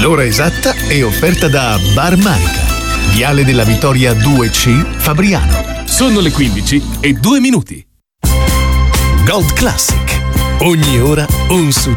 L'ora esatta è offerta da Bar Manica, Viale della Vittoria 2C, Fabriano. Sono le 15:02. Gold Classic. Ogni ora un successo.